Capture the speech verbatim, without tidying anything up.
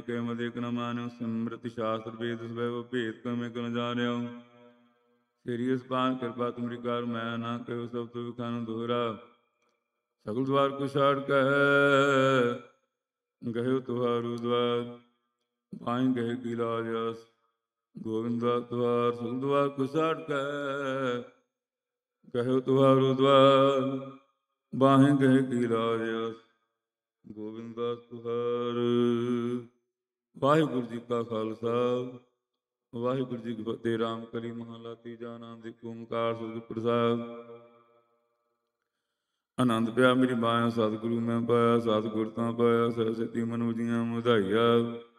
ਕੇ ਮਦ ਏਕ ਨ ਮਾਨਿਓ। ਸਿਮਰਤਿ ਸ਼ਾਸਤਰ ਵੇਦ ਸਵੈ ਭੇਦ ਕਮੇ ਕ ਨ ਜਾਣਿਓ। ਤੇਰੀ ਅਸਪਾਨ ਕਿਰਪਾ ਤੁਮਰੀ ਕਰ ਮੈਂ ਨਾ ਕਹਿਓ ਸਭ ਤੁ ਵਿਖਾਨ ਦੋਹਰਾ। ਸਗਲ ਦਵਾਰ ਕੋ ਛਾੜ ਕੇ ਗਹਿਓ ਤੁਹਾਰੂ ਦਵਾਰ। ਪਾਈ ਗਏ ਕੀ ਲਾਜ ਆਸ ਗੋਬਿੰਦਾ ਦਵਾਰ। ਸਗਲ ਦਵਾਰ ਕੋ ਛਾੜ ਕੇ ਗਹਿਓ ਤੁਹਾਰੂ ਦਵਾਰ। ਬਾਹੇ ਗਏ ਕੀ ਲਾਜ ਆਸ ਗੋਬਿੰਦ ਦਾਸ ਤੁਹਾਰ। ਵਾਹਿਗੁਰੂ ਜੀ ਕਾ ਖਾਲਸਾ ਵਾਹਿਗੁਰੂ ਜੀ ਕੀ ਫਤਿਹ। ਰਾਮ ਕਲੀ ਮਹੱਲਾ ਤੀਜਾ। ਆਨੰਦ ਇੱਕ ਓਂਕਾਰ ਸਤਿਗੁਰ ਪ੍ਰਸਾਦਿ। ਆਨੰਦ ਪਿਆ ਮੇਰੀ ਬਾਇਆ ਸਤਿਗੁਰੂ ਮੈਂ ਪਾਇਆ। ਸਤਿਗੁਰ ਤਾਂ ਪਾਇਆ ਸਰਸਤੀ ਮਨੁ ਜੀਆਂ ਮੁਧਾਈਆ।